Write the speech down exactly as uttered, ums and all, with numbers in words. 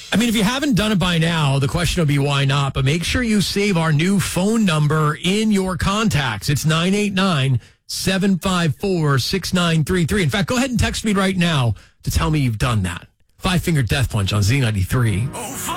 I mean, if you haven't done it by now, the question will be why not? But make sure you save our new phone number in your contacts. It's nine eight nine, seven five four, six nine three three. In fact, go ahead and text me right now to tell me you've done that. Five Finger Death Punch on Z ninety-three.